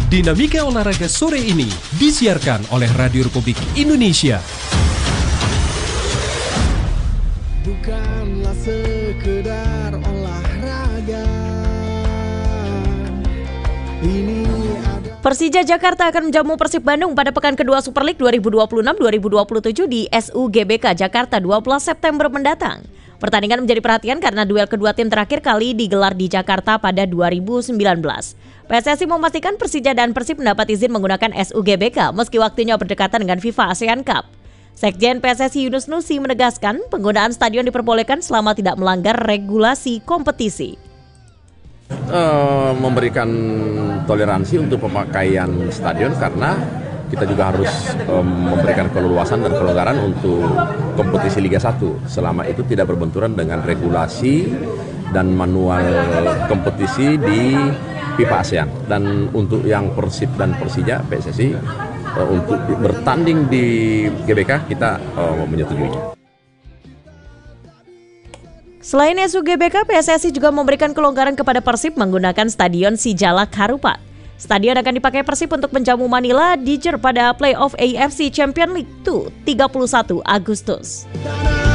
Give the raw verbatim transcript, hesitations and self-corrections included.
Dinamika olahraga sore ini disiarkan oleh Radio Republik Indonesia. Bukanlah sekedar olahraga. Ini ada... Persija Jakarta akan menjamu Persib Bandung pada pekan kedua Super League dua ribu dua puluh enam dua ribu dua puluh tujuh di S U G B K Jakarta dua belas September mendatang. Pertandingan menjadi perhatian karena duel kedua tim terakhir kali digelar di Jakarta pada dua ribu sembilan belas. P S S I memastikan Persija dan Persib mendapat izin menggunakan S U G B K meski waktunya berdekatan dengan FIFA ASEAN Cup. Sekjen P S S I Yunus Nusi menegaskan penggunaan stadion diperbolehkan selama tidak melanggar regulasi kompetisi. Uh, memberikan toleransi untuk pemakaian stadion karena kita juga harus um, memberikan keleluasan dan kelonggaran untuk kompetisi Liga satu selama itu tidak berbenturan dengan regulasi dan manual kompetisi di FIFA ASEAN. Dan untuk yang Persib dan Persija, P S S I uh, untuk bertanding di G B K kita uh, menyetujuinya. Selain S U G B K, P S S I juga memberikan kelonggaran kepada Persib menggunakan Stadion Sijalak Harupat. Stadion akan dipakai Persib untuk menjamu Manila Niger pada playoff A F C Champions League dua tiga puluh satu Agustus.